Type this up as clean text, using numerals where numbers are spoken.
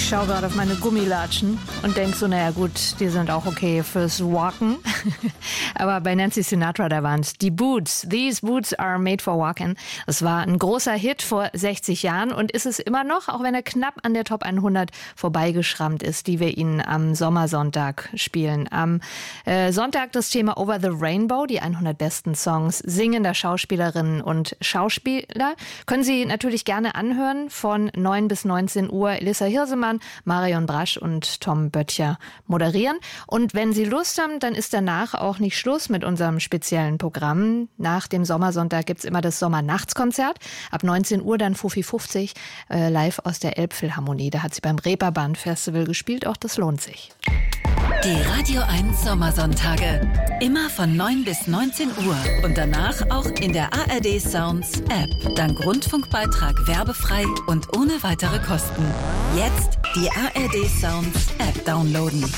Ich schaue gerade auf meine Gummilatschen und denke so, naja gut, die sind auch okay fürs Walken. Aber bei Nancy Sinatra, da waren es die Boots. These boots are made for walking. Das war ein großer Hit vor 60 Jahren und ist es immer noch, auch wenn er knapp an der Top 100 vorbeigeschrammt ist, die wir Ihnen am Sommersonntag spielen. Am Sonntag das Thema Over the Rainbow, die 100 besten Songs singender Schauspielerinnen und Schauspieler. Können Sie natürlich gerne anhören von 9 bis 19 Uhr. Elissa Hirsemann, Marion Brasch und Tom Böttcher moderieren. Und wenn Sie Lust haben, dann ist danach auch nicht Schluss mit unserem speziellen Programm. Nach dem Sommersonntag gibt's immer das Sommernachtskonzert. Ab 19 Uhr dann Fuffi 50 live aus der Elbphilharmonie. Da hat sie beim Reeperbahn Festival gespielt. Auch das lohnt sich. Die Radio 1 Sommersonntage. Immer von 9 bis 19 Uhr. Und danach auch in der ARD Sounds App. Dank Rundfunkbeitrag werbefrei und ohne weitere Kosten. Jetzt die ARD Sounds App downloaden.